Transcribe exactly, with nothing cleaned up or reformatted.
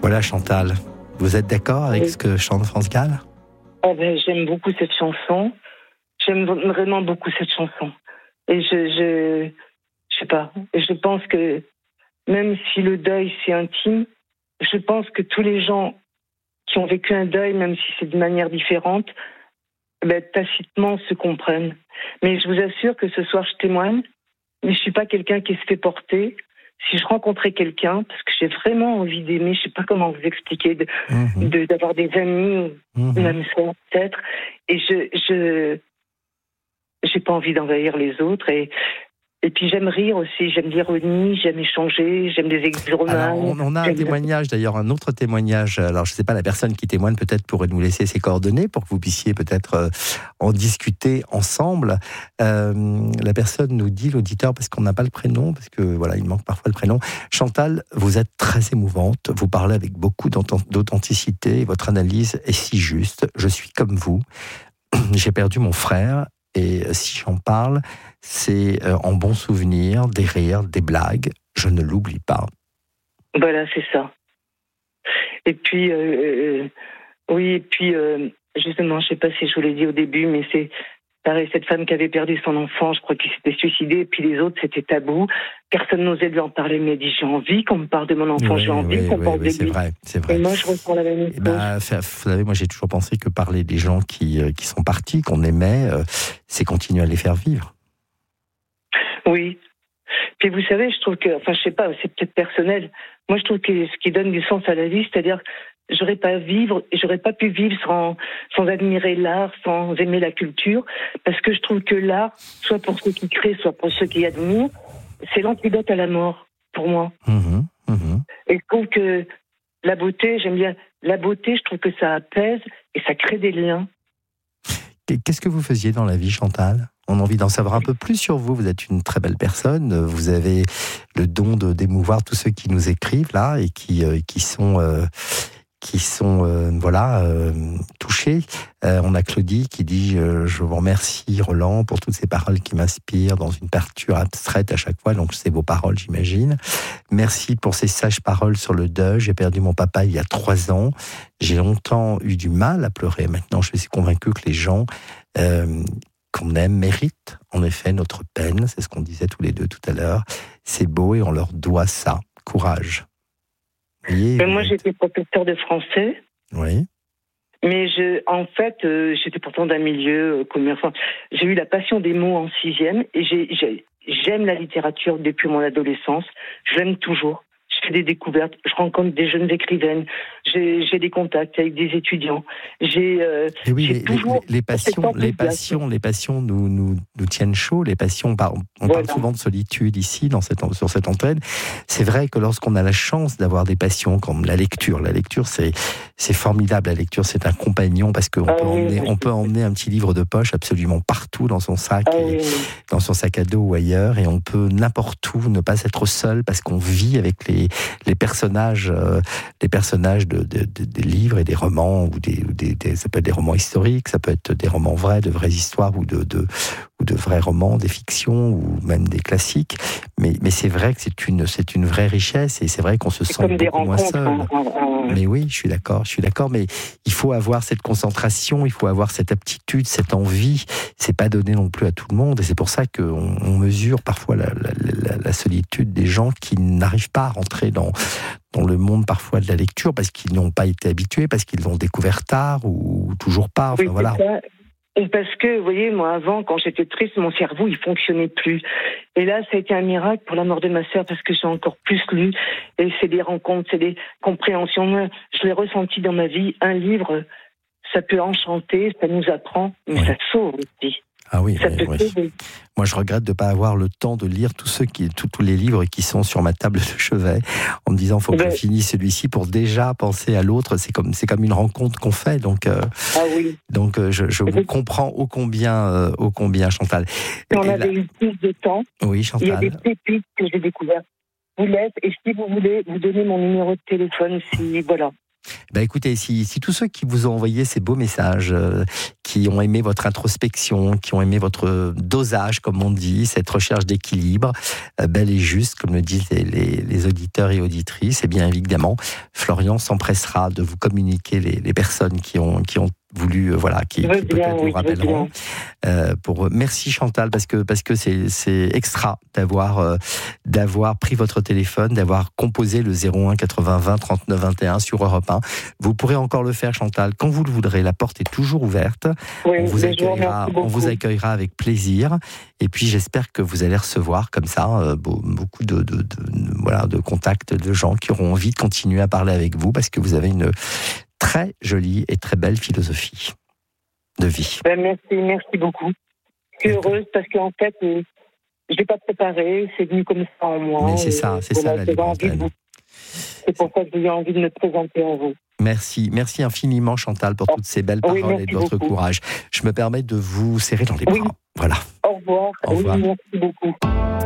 Voilà Chantal, vous êtes d'accord avec Oui. ce que chante France Gall? Oh ben, j'aime beaucoup cette chanson. J'aime vraiment beaucoup cette chanson. Et je, je, je sais pas. Et je pense que même si le deuil c'est intime, je pense que tous les gens qui ont vécu un deuil, même si c'est de manière différente, ben, tacitement se comprennent. Mais je vous assure que ce soir je témoigne, mais je suis pas quelqu'un qui se fait porter. Si je rencontrais quelqu'un, parce que j'ai vraiment envie d'aimer, je sais pas comment vous expliquer, de, Mmh. de- d'avoir des amis, Mmh. même ça peut-être, et je, je, j'ai pas envie d'envahir les autres, et, et puis j'aime rire aussi, j'aime l'ironie, j'aime échanger, j'aime des Alors, exormans. on, on a un témoignage, d'ailleurs, un autre témoignage. Alors, je ne sais pas, la personne qui témoigne peut-être pourrait nous laisser ses coordonnées pour que vous puissiez peut-être euh, en discuter ensemble. Euh, la personne nous dit, l'auditeur, parce qu'on n'a pas le prénom, parce que voilà, il manque parfois le prénom. Chantal, vous êtes très émouvante. Vous parlez avec beaucoup d'authenticité. Votre analyse est si juste. Je suis comme vous. J'ai perdu mon frère. Et si j'en parle, c'est euh, en bon souvenir, des rires, des blagues. Je ne l'oublie pas. Voilà, c'est ça. Et puis, euh, euh, oui, et puis, euh, justement, je sais pas si je vous l'ai dit au début, mais c'est pareil, cette femme qui avait perdu son enfant, je crois qu'il s'était suicidé, et puis les autres, c'était tabou. Personne n'osait lui en parler, mais elle dit, j'ai envie qu'on me parle de mon enfant, Oui, j'ai envie oui, qu'on oui, parle oui, de c'est lui. vrai, c'est vrai. Et moi, je ressens la même Eh chose. ben, vous savez, moi, j'ai toujours pensé que parler des gens qui, euh, qui sont partis, qu'on aimait, euh, c'est continuer à les faire vivre. Oui. Puis vous savez, je trouve que, enfin, je sais pas, c'est peut-être personnel. Moi, je trouve que ce qui donne du sens à la vie, c'est-à-dire, j'aurais pas vivre, j'aurais pas pu vivre sans, sans admirer l'art, sans aimer la culture, parce que je trouve que l'art, soit pour ceux qui créent, soit pour ceux qui admirent, c'est l'antidote à la mort, pour moi. Mmh, mmh. Et je trouve que la beauté, j'aime bien la beauté, je trouve que ça apaise et ça crée des liens. Qu'est-ce que vous faisiez dans la vie, Chantal? On a envie d'en savoir un peu plus sur vous. Vous êtes une très belle personne. Vous avez le don de d'émouvoir tous ceux qui nous écrivent là et qui euh, qui sont euh, qui sont euh, voilà euh, touchés. Euh, on a Claudie qui dit euh, je vous remercie Roland pour toutes ces paroles qui m'inspirent dans une parture abstraite à chaque fois. Donc c'est vos paroles, j'imagine. Merci pour ces sages paroles sur le deuil. J'ai perdu mon papa il y a trois ans. J'ai longtemps eu du mal à pleurer. Maintenant, je suis convaincu que les gens euh, qu'on aime méritent en effet notre peine. C'est ce qu'on disait tous les deux tout à l'heure. C'est beau et on leur doit ça. Courage. Voyez, Mais moi, j'étais professeur de français. Oui. Mais je, en fait, euh, j'étais pourtant d'un milieu euh, commerçant. J'ai eu la passion des mots en sixième et j'ai, j'ai, j'aime la littérature depuis mon adolescence. Je l'aime toujours. Je fais des découvertes. Je rencontre des jeunes écrivaines. J'ai, j'ai des contacts avec des étudiants. J'ai, euh, Et oui, j'ai les, toujours les, les passions, les cette passions, les passions nous, nous, nous tiennent chaud. Les passions, on parle, on Voilà. parle souvent de solitude ici, dans cette, sur cette antenne. C'est vrai que lorsqu'on a la chance d'avoir des passions comme la lecture, la lecture, c'est, c'est formidable. La lecture, c'est un compagnon parce qu'on Ah peut oui, emmener, oui. on peut emmener un petit livre de poche absolument partout dans son sac, Ah et, oui, oui. dans son sac à dos ou ailleurs, et on peut n'importe où ne pas être seul parce qu'on vit avec les, les personnages, euh, les personnages de, de, de, des livres et des romans, ou des, ou des, des, ça peut être des romans historiques, ça peut être des romans vrais, de vraies histoires, ou de, de, ou de vrais romans, des fictions, ou même des classiques. Mais, mais c'est vrai que c'est une, c'est une vraie richesse, et c'est vrai qu'on se C'est sent comme des beaucoup moins rencontres. seul. en- en- en- Mais oui, je suis d'accord, je suis d'accord, mais il faut avoir cette concentration, il faut avoir cette aptitude, cette envie. C'est pas donné non plus à tout le monde, et c'est pour ça qu'on on mesure parfois la, la, la, la solitude des gens qui n'arrivent pas à rentrer dans, dans le monde parfois de la lecture parce qu'ils n'ont pas été habitués, parce qu'ils l'ont découvert tard ou toujours pas. Enfin Oui, voilà. c'est ça. Et parce que, vous voyez, moi, avant, quand j'étais triste, mon cerveau, il fonctionnait plus. Et là, ça a été un miracle pour la mort de ma sœur, parce que j'ai encore plus lu. Et c'est des rencontres, c'est des compréhensions. Moi, je l'ai ressenti dans ma vie. Un livre, ça peut enchanter, ça nous apprend, mais Oui. ça sauve aussi. Ah oui, Ça oui, peut oui. sauver. Moi, je regrette de ne pas avoir le temps de lire tous ceux qui, tous, tous les livres qui sont sur ma table de chevet, en me disant, faut que Ben- je finisse celui-ci pour déjà penser à l'autre. C'est comme, c'est comme une rencontre qu'on fait. Donc, euh, Ah oui. donc, euh, je, je vous Oui. comprends ô combien, euh, ô combien, Chantal. Si on Et avait là- eu plus de temps, oui, il y a des Chantal. pépites que j'ai découvertes. Vous laisse, et si vous voulez, vous donnez mon numéro de téléphone, si, voilà. Ben écoutez, si, si tous ceux qui vous ont envoyé ces beaux messages, euh, qui ont aimé votre introspection, qui ont aimé votre dosage, comme on dit, cette recherche d'équilibre, euh, belle et juste, comme le disent les, les, les auditeurs et auditrices, et bien évidemment, Florian s'empressera de vous communiquer les, les personnes qui ont, qui ont voulu, euh, voilà, qui, qui peut-être bien, vous oui, rappelleront. Euh, pour merci Chantal, parce que parce que c'est c'est extra d'avoir euh, d'avoir pris votre téléphone, d'avoir composé le zéro un quatre-vingts vingt trente-neuf vingt et un sur Europe un. Vous pourrez encore le faire, Chantal, quand vous le voudrez. La porte est toujours ouverte. Oui, on vous mais je vous accueillera, remercie on vous beaucoup. accueillera avec plaisir. Et puis j'espère que vous allez recevoir comme ça euh, beau- beaucoup de, de, de, de- voilà de contacts de gens qui auront envie de continuer à parler avec vous parce que vous avez une très jolie et très belle philosophie de vie. Ben, merci, merci beaucoup. Je suis heureuse parce qu'en fait, euh, je l'ai pas préparé, c'est venu comme ça en moi. Mais c'est et ça, c'est voilà, ça la j'avais libre envie de antenne. vous- C'est pour ça que j'ai eu envie de me présenter à vous. Merci, merci infiniment Chantal pour toutes ces belles Oui, paroles merci et de votre beaucoup. courage. Je me permets de vous serrer dans les bras. Oui. Voilà. Au revoir. Au revoir. Oui, merci beaucoup.